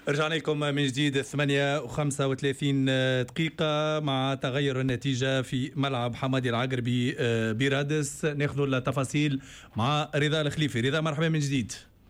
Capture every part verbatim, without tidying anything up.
رجعنا لكم من جديد ثمانية وخمسة وثلاثين دقيقة مع تغير النتيجة في ملعب حمادي العقربي برادس. ناخذ التفاصيل مع رضا الخليفي. رضا مرحبا من جديد.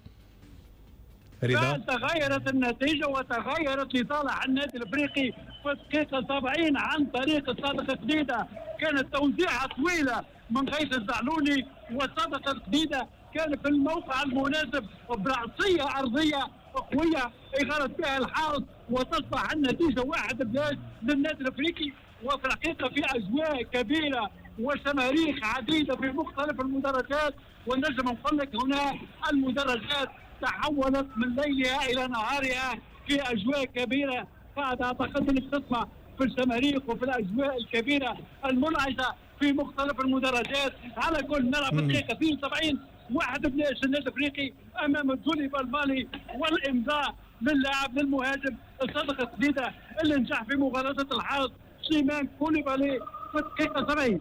رضا تغيرت النتيجة وتغيرت لصالح النادي الافريقي في الدقيقة سبعين عن طريق صادق قديدة. كانت توزيعة طويلة من غيث الزعلوني، وصادق قديدة كان في الموقع المناسب برأسية أرضية قوية يغلط بها الحارس، وتصبح النتيجة واحد بلاش للنادي الافريقي. وفي الحقيقة في أجواء كبيرة وشماريخ عديدة في مختلف المدرجات، ونجم نقول لك هنا المدرجات تحولت من ليلها إلى نهارها في أجواء كبيرة. بعد أعتقد أنك تسمع في الشماريخ وفي الأجواء الكبيرة المنعشة في مختلف المدرجات. على كل نلعب الدقيقة اثنين وسبعين واحد بلاش النادي الافريقي امام جولي بالمالي، والامضاء للاعب للمهاجم صادق قديدة اللي نجح في مغالطة الحارس سليمان كوليبالي في الدقيقة سبعين.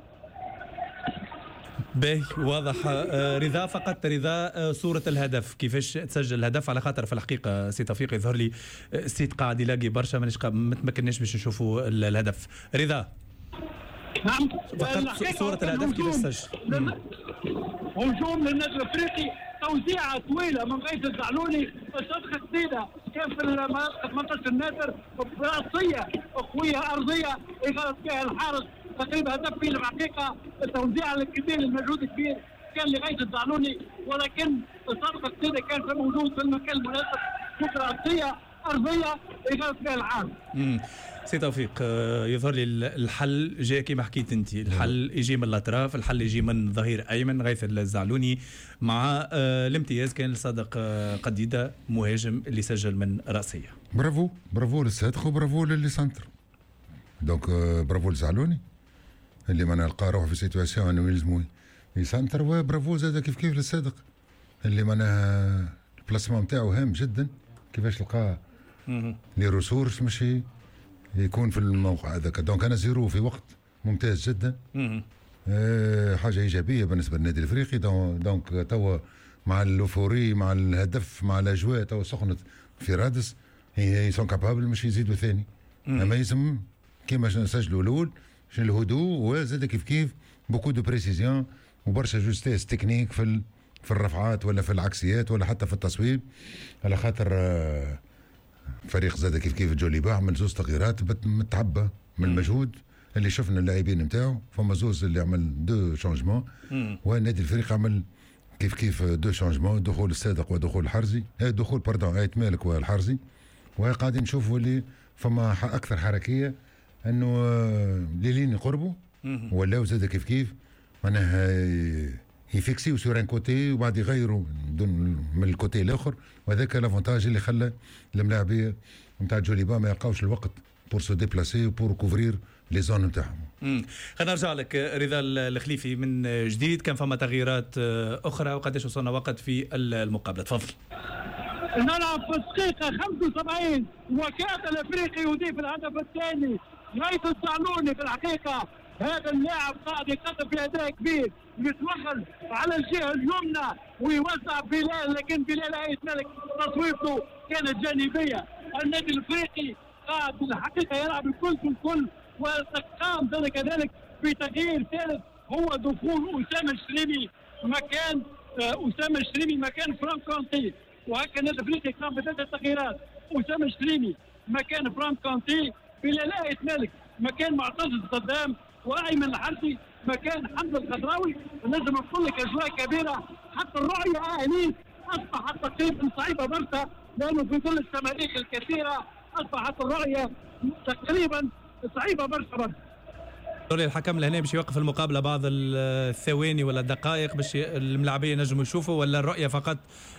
باهي واضح. رضا فقط رضا صورة الهدف كيفاش تسجل الهدف، على خاطر في الحقيقة سي توفيق يظهر لي السيت قاعد يلاقي برشا ما تمكناش باش نشوفوا الهدف. رضا نعم فقط صورة الهدف كيفاش تسجل. هجوم للنادي الافريقي، توزيعه طويله من غيث الزعلوني، صدقه جديده كان في منطقه النادر براسيه قويه ارضيه يغلط بها الحارس تقريبا هدف في الحقيقه. التوزيع الكبير المجهود الكبير كان لغيث الزعلوني، ولكن صدقه جديده كان في موجود في المكان المناسب براسيه ارضيه يغلط بها الحارس. سي توفيق يظهر لي الحل جاء كما حكيت انت، الحل يجي من الاطراف، الحل يجي من ظهير ايمن غيث الزعلوني، مع الامتياز كان لصادق قديدة مهاجم اللي سجل من راسيه. برافو برافو للصادق وبرافو للي سنتر. دونك برافو للزعلوني اللي ما نلقى روح في سيتواسيون انه يلزموا يسنتر، وبرافو زاد كيف كيف للصادق اللي معناها البلاسمون نتاعو هام جدا، كيفاش لقى لي ريسورس ماشي يكون في الموقع هذاك. دونك انا زيرو في وقت ممتاز جدا. أه حاجه ايجابيه بالنسبه للنادي الافريقي. دونك توا مع اللوفوري مع الهدف مع الاجواء توا سخنت في رادس، هي سون كابابل مش يزيدوا ثاني. اما يلزم كيما سجلوا الاول الهدوء، وزاد كيف كيف بوكو دو بريسيزيون وبرشا جوستيس تكنيك في في الرفعات ولا في العكسيات ولا حتى في التصويب، على خاطر أه فريق زاد كيف كيف جوليبا عمل زوز تغييرات متعبى من المجهود اللي شفنا اللاعبين نتاعو. فما زوز اللي عمل دو شانجمون، والنادي الفريق عمل كيف كيف دو شانجمون، دخول الصادق ودخول الحرزي، دخول باردون آيت مالك والحرزي. وقاعدين نشوفوا اللي فما اكثر حركيه انه ليلين يقربوا ولاو زاد كيف كيف معناها يفيكسيو سور ان كوتي وبعد يغيروا من الكوتي الاخر، وهذاك لافونتاج اللي خلى الملاعبيه نتاع جوليبا ما يلقاوش الوقت بور سو ديبلاسي وبور كوفرير لي زون نتاعهم. خلينا نرجع لك رضا الخليفي من جديد. كان فما تغييرات اخرى وقداش وصلنا وقت في المقابله؟ تفضل. نلعب في الدقيقه خمسة وسبعين وكاد الافريقي يضيف الهدف الثاني. غيث الزعلوني في الحقيقه هذا اللاعب قاعد يقدم في اداء كبير، يتوغل على الجهه اليمنى ويوزع بلال، لكن بلال آيت مالك تصويبته كانت جانبيه. النادي الافريقي قاعد في الحقيقه يلعب الكل في الكل، وقام كذلك في تغيير ثالث هو دخول اسامه الشريمي مكان اسامه الشريمي مكان فرانك كونتي. وهكذا النادي الافريقي قام بثلاث تغييرات: اسامه الشريمي مكان فرانك كونتي، بلال آيت مالك مكان معتز صدام، وايمن الحرسي مكان حمد الخضراوي. لازم نقول لك اجواء كبيره، حتى الرؤيه انيس اصبحت تقريبا صعيبه برشا، لانه في ظل الشماريخ الكثيره اصبحت الرؤيه تقريبا صعيبه برشا برشا. الحكم لهنا باش يوقف المقابله بعض الثواني ولا الدقائق باش الملاعبيه ينجموا يشوفوا، ولا الرؤيه فقط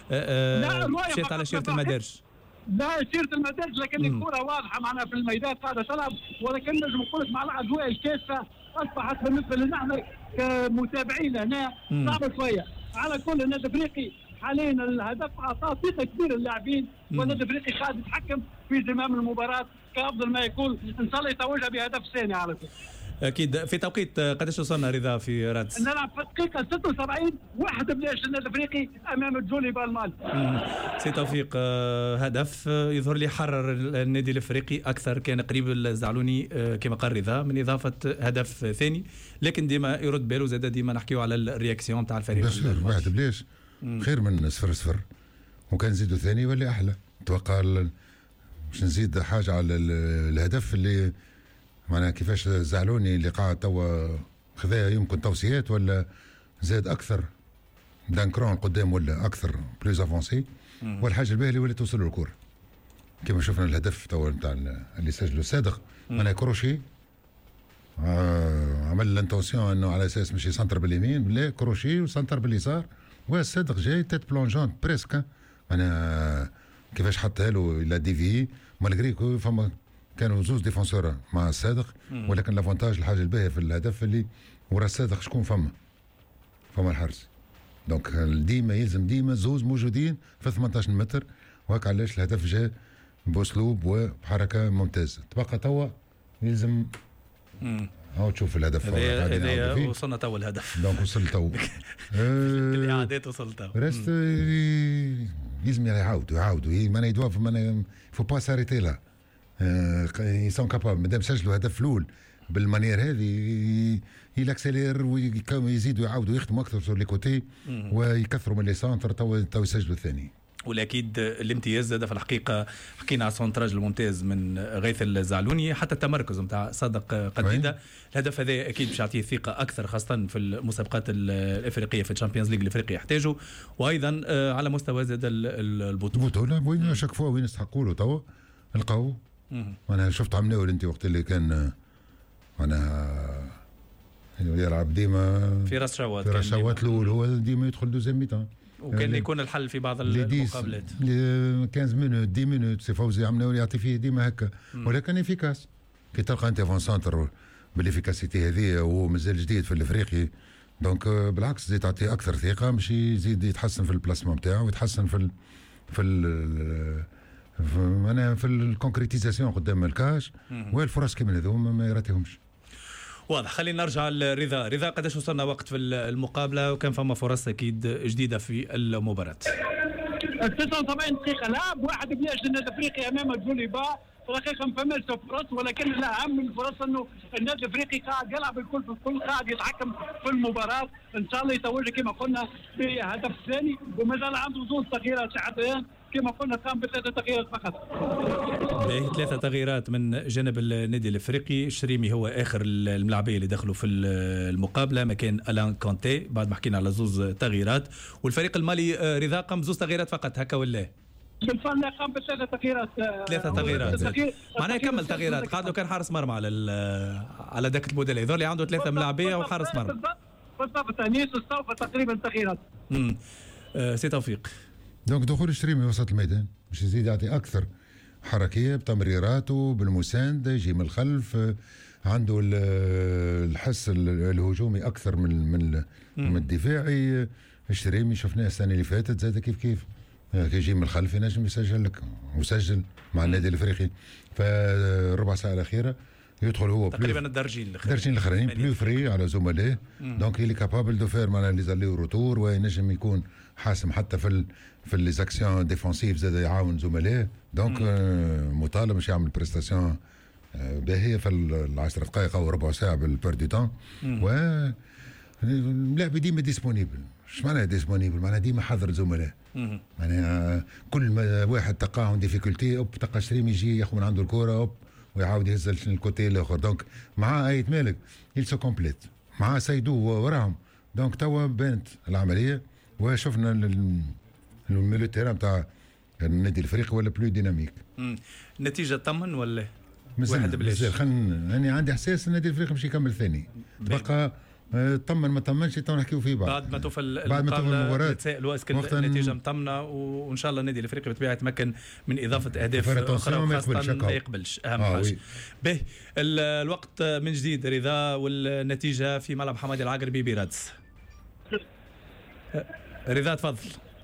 مشيت على شيره المدارج؟ لا شيرة المدارج، لكن الكرة واضحة معنا في الميدان قاعدة تلعب، ولكن نجم نقول لك مع الأجواء الكاسة أصبحت بالنسبة لنا احنا كمتابعين هنا صعبة شوية. على كل النادي الأفريقي حاليا الهدف أعطاه ثقة كبيرة للاعبين، والنادي الأفريقي قاعد يتحكم في زمام المباراة كأفضل ما يكون، إن شاء الله يتوجه بهدف ثاني على فكرة. اكيد. في توقيت قداش وصلنا رضا في رادس؟ نلعب في الدقيقه ستة وسبعين واحد بلاش النادي الافريقي امام الجولي بالمال. سي توفيق، هدف يظهر لي حرر النادي الافريقي اكثر، كان قريب الزعلوني كما قال رضا من اضافه هدف ثاني، لكن ديما يرد باله زاد ديما نحكيو على الرياكسيون نتاع الفريق. واحد بلاش خير من صفر صفر، وكان نزيدوا ثاني ولا احلى. اتوقع باش نزيد حاجه على الهدف اللي معناها كيفاش زعلوني اللي قاعد توا خذا يمكن توصيات ولا زاد اكثر دانكرون قدام ولا اكثر بلوز افونسي. والحاجه الباهيه اللي ولات توصل له الكره كما شفنا الهدف توا نتاع اللي سجله صادق معناها كروشي آه عمل لانتونسيون انه على اساس مش سنتر باليمين، لا كروشي وسنتر باليسار والصادق جاي تيت بلونجون بريسك. انا كيفاش حطها له لا ديفي مالغري فما كانوا زوز ديفونسور مع الصادق، ولكن لافونتاج الحاجه الباهيه في الهدف اللي ورا الصادق شكون فما فما الحارس. دونك ديما يلزم ديما زوز موجودين في ثمانية عشر متر، وهكا علاش الهدف جاء باسلوب وبحركه ممتازه. تبقى توا يلزم هاو تشوف الهدف هذا وصلنا تو الهدف. دونك وصل تو الاعادات وصل تو رست يلزم يعاودوا يعاودوا مانا يدوا مانا فو با ساريتي لا يسون كاباب مادام سجلوا هدف الاول بالمانيير هذه يلاكسيلير ويزيدوا يعاودوا يخدموا اكثر سور لي كوتي ويكثروا من لي سونتر تو تو يسجلوا الثاني. والاكيد الامتياز زاد في الحقيقه حكينا على السونتراج الممتاز من غيث الزعلوني، حتى التمركز نتاع صادق قديده. الهدف هذا اكيد باش يعطيه ثقه اكثر خاصه في المسابقات الافريقيه في الشامبيونز ليج الافريقي يحتاجوا، وايضا على مستوى زاد البطوله. البطوله وين شاك فوا وين يستحقوا له توا لقاو. انا شفت عمناول انت وقت اللي كان انا يلعب ديما في راس شوات في راس شوات الاول هو ديما يدخل دوزيام ميتان، وكان يكون الحل في بعض المقابلات خمسطاش مينوت عشرة مينوت. سي فوزي عمناول يعطي فيه ديما هكا، ولكن افيكاس كي تلقى انت فون سونتر بالافيكاسيتي هذه وهو مازال جديد في الافريقي. دونك بالعكس زيد تعطيه اكثر ثقه باش يزيد يتحسن في البلاسمون نتاعو ويتحسن في ال في ال انا في الكونكريتيزاسيون قدام الكاش، والفرص كيما هذوما ما يراتيهمش. واضح. خلينا نرجع لرضا. رضا قداش وصلنا وقت في المقابله وكان فما فرص اكيد جديده في المباراه؟ تسعة وسبعين دقيقه لعب واحد بلاش النادي الافريقي امام الجولي با. في الحقيقه ما فماش فرص، ولكن الاهم من الفرص انه النادي الافريقي قاعد يلعب الكل في الكل، قاعد يتحكم في المباراه. ان شاء الله يتوج كما قلنا بهدف ثاني، ومازال عنده زوج تغييرات حتى الان كما قلنا قام بثلاثه تغييرات فقط. باهي ثلاثه تغييرات من جانب النادي الافريقي. الشريمي هو اخر الملاعبيه اللي دخلوا في المقابله مكان الان كونتي بعد ما حكينا على زوز تغييرات، والفريق المالي رضا قام بزوز تغييرات فقط هكا ولا؟ بالفعل قام بثلاثه تغييرات. ثلاثه تغييرات معناها كمل تغييرات. قعد له كان حارس مرمى على على دكه الموديل يظهر لي عنده ثلاثه ملاعبيه وحارس مرمى بالضبط. انيس الصوف تقريبا تغييرات. امم آه سي توفيق. دونك دخول الشريمي وسط الميدان باش يزيد يعطي اكثر حركيه بتمريراته بالمسانده، يجي من الخلف، عنده الحس الهجومي اكثر من من, من الدفاعي. الشريمي شفناه السنه اللي فاتت زاد كيف كيف كي يجي من الخلف ينجم يسجل لك وسجل مع النادي الافريقي. فربع ساعه الاخيره يدخل هو تقريبا الدرجين الاخرين الدرجين الاخرين بلو فري على زملائه. دونك اللي كابابل دو فير معناها اللي زاليو روتور، وينجم يكون حاسم حتى في ال في لي زاكسيون ديفونسيف زاد يعاون زملائه. دونك مطالب باش يعمل بريستاسيون باهيه في العشر دقائق او ربع ساعه بالبير دو تون. و اللاعب ديما ديسبونيبل. اش معناها ديسبونيبل؟ معناها ديما حاضر زملائه. معناها كل ما واحد تلقاهم ديفيكولتي اوب تلقى شريم يجي ياخذ من عنده الكره اوب ويعاود يهز الكوتي الاخر. دونك مع ايت مالك يلسو كومبليت مع سيدو وراهم. دونك توا بانت العمليه وشفنا الميلو تيران تاع النادي الافريقي ولا بلو ديناميك. النتيجه طمن ولا واحد بلاش؟ خلينا انا عندي احساس النادي الافريقي مش يكمل ثاني. تبقى طمن ما طمنش تو نحكيو فيه بعد بعد ما توفى بعد ما توفى المباراه نتسائلوا اسكو النتيجه مطمنه، وان شاء الله النادي الافريقي بالطبيعه يتمكن من اضافه اهداف اخرى وخاصه ما يقبلش اهم آه حاجه. باهي الوقت من جديد رضا، والنتيجه في ملعب حمادي العقربي برادس. رضا تفضل.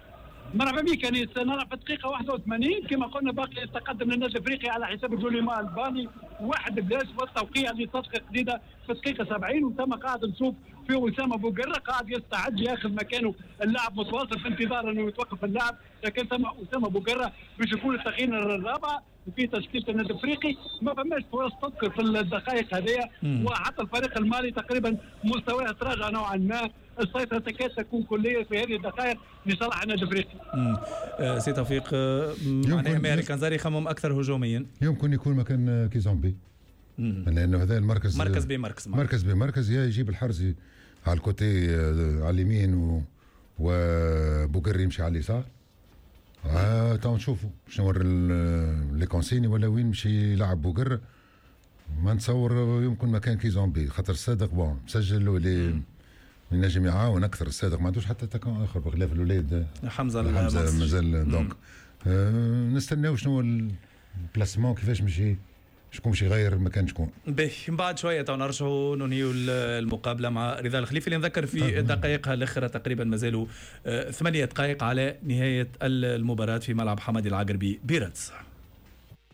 مرحبا بك. يعني سنرى في الدقيقه واحد وثمانين كما قلنا باقي يتقدم للنادي الافريقي على حساب جوليما الباني واحد بلاش، والتوقيع لصفقه جديده في الدقيقه سبعين. وثم قاعد نشوف في اسامه بوقره قاعد يستعد ياخذ مكانه اللاعب متواصل في انتظار انه يتوقف اللاعب، لكن ثم اسامه بوقره باش يكون التغيير الرابع في تشكيله النادي الافريقي. ما فماش فرص تذكر في الدقائق هذه، وحتى الفريق المالي تقريبا مستواه تراجع نوعا ما. السيطره تكاد تكون كليه في هذه الدقائق لصالح النادي الافريقي. آه سي توفيق، آه معناها ماهر كنزاري يخمم اكثر هجوميا، يمكن يكون مكان كيزومبي، لانه هذا المركز مركز بمركز مركز بمركز يا يجيب الحرز على الكوتي على اليمين و وبوكر يمشي على اليسار. آه تو نشوفوا شنو لي كونسيني ولا وين مشي يلعب بوكر. ما نتصور يمكن مكان كيزومبي، خاطر الصادق بون مسجل ولي ينجم يعاون اكثر. الصادق ما عندوش حتى تكون اخر بخلاف الاولاد حمزه حمزه مازال. دونك آه نستناو شنو البلاسمون كيفاش مشي، شكون باش يغير المكان شكون. باهي من بعد شويه تو نرجعوا ننهيو المقابله مع رضا الخليفي اللي نذكر في دقائقها الاخرى تقريبا مازالوا ثمانيه دقائق على نهايه المباراه في ملعب حمادي العقربي بيراتس.